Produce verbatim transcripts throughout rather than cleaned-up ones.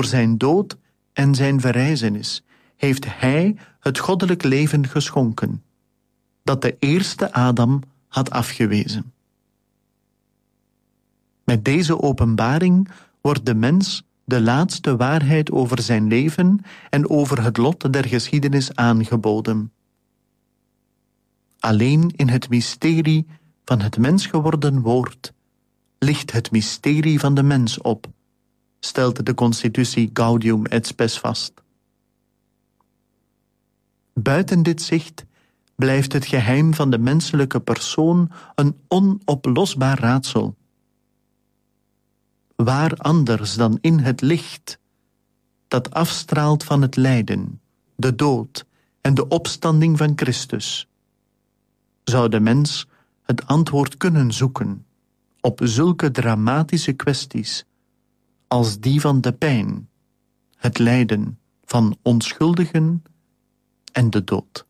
Door zijn dood en zijn verrijzenis heeft hij het goddelijk leven geschonken, dat de eerste Adam had afgewezen. Met deze openbaring wordt de mens de laatste waarheid over zijn leven en over het lot der geschiedenis aangeboden. Alleen in het mysterie van het mens geworden woord ligt het mysterie van de mens op, stelt de constitutie Gaudium et Spes vast. Buiten dit zicht blijft het geheim van de menselijke persoon een onoplosbaar raadsel. Waar anders dan in het licht dat afstraalt van het lijden, de dood en de opstanding van Christus, zou de mens het antwoord kunnen zoeken op zulke dramatische kwesties als die van de pijn, het lijden van onschuldigen en de dood.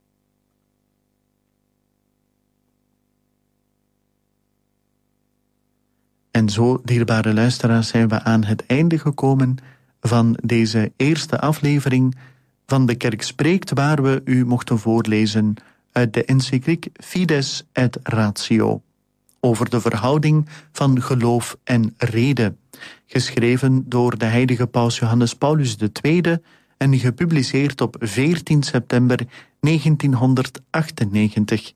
En zo, dierbare luisteraars, zijn we aan het einde gekomen van deze eerste aflevering van De Kerk Spreekt, waar we u mochten voorlezen uit de encycliek Fides et Ratio, over de verhouding van geloof en reden, geschreven door de heilige paus Johannes Paulus de Tweede en gepubliceerd op veertien september negentienhonderdachtennegentig.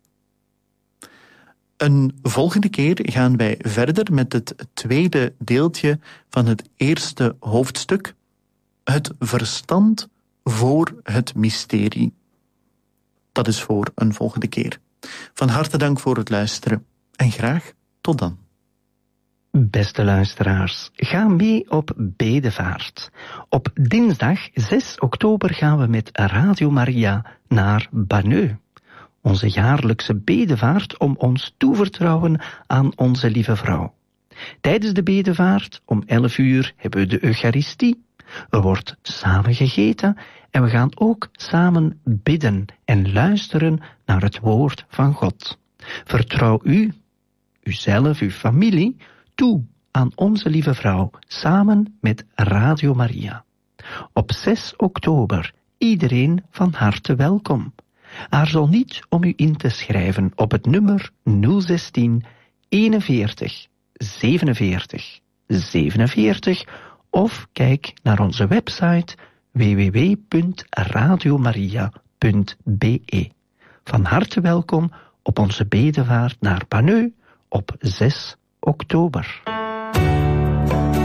Een volgende keer gaan wij verder met het tweede deeltje van het eerste hoofdstuk, het verstand voor het mysterie. Dat is voor een volgende keer. Van harte dank voor het luisteren en graag tot dan. Beste luisteraars, ga mee op bedevaart. Op dinsdag zes oktober gaan we met Radio Maria naar Banneux. Onze jaarlijkse bedevaart om ons toevertrouwen aan onze lieve vrouw. Tijdens de bedevaart om elf uur hebben we de Eucharistie. Er wordt samen gegeten en we gaan ook samen bidden en luisteren naar het woord van God. Vertrouw u, uzelf, uw familie, toe aan onze lieve vrouw, samen met Radio Maria. Op zes oktober, iedereen van harte welkom. Aarzel niet om u in te schrijven op het nummer nul zestien eenenveertig zevenenveertig zevenenveertig of kijk naar onze website w w w punt radiomaria punt b e. Van harte welkom op onze bedevaart naar Banneux op zes oktober.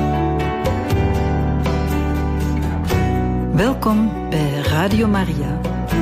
Welkom bij Radio Maria.